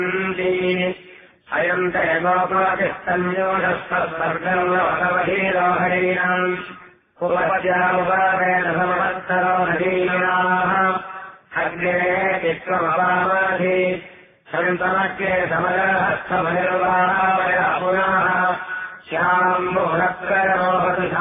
अयम् ते गोपातिस्तन्योषस्वर्गवहीरोहणीनाम् उपपद्यामुपादेन समवत्सरो नदीनाः अग्ने चित्वमपामाधि सन्तमग्ने समरहस्तमनिर्वाहावया पुनः श्याम् मुहूर्तयोः